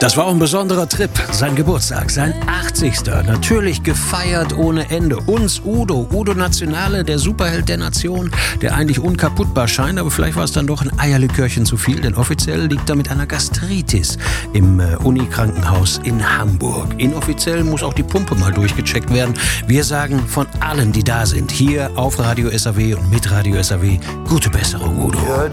Das war auch ein besonderer Trip. Sein Geburtstag, sein 80. Natürlich gefeiert ohne Ende. Uns Udo Nationale, der Superheld der Nation, der eigentlich unkaputtbar scheint, aber vielleicht war es dann doch ein Eierlikörchen zu viel, denn offiziell liegt er mit einer Gastritis im Unikrankenhaus in Hamburg. Inoffiziell muss auch die Pumpe mal durchgecheckt werden. Wir sagen von allen, die da sind, hier auf Radio SAW und mit Radio SAW, gute Besserung, Udo.